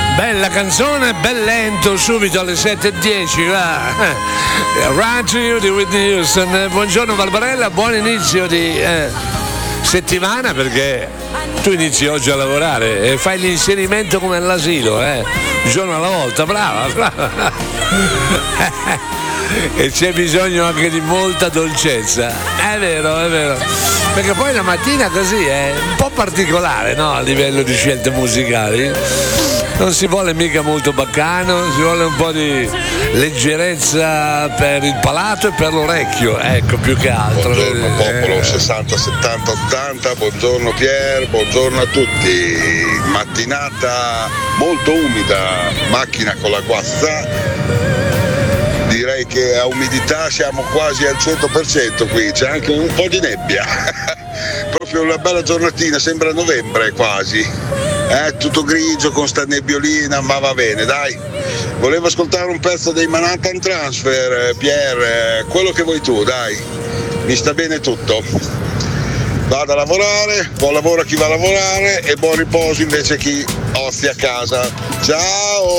Bella canzone, bel lento, subito alle 7:10, va. Run to You di Whitney Houston. Buongiorno Barbarella, buon inizio di settimana, perché tu inizi oggi a lavorare e fai l'inserimento come all'asilo, un giorno alla volta, brava. E c'è bisogno anche di molta dolcezza, è vero, perché poi la mattina così è un po' particolare, no? A livello di scelte musicali non si vuole mica molto baccano, si vuole un po' di leggerezza per il palato e per l'orecchio, ecco, più che altro. Buongiorno popolo 60 70 80, buongiorno Pier, buongiorno a tutti. Mattinata molto umida, macchina con la guazza. Direi che a umidità siamo quasi al 100% qui, c'è anche un po' di nebbia. Proprio una bella giornatina, sembra novembre quasi. Tutto grigio con sta nebbiolina, ma va bene, dai. Volevo ascoltare un pezzo dei Manhattan Transfer, Pier, quello che vuoi tu, dai. Mi sta bene tutto. Vado a lavorare, buon lavoro a chi va a lavorare e buon riposo invece a chi ozia a casa. Ciao!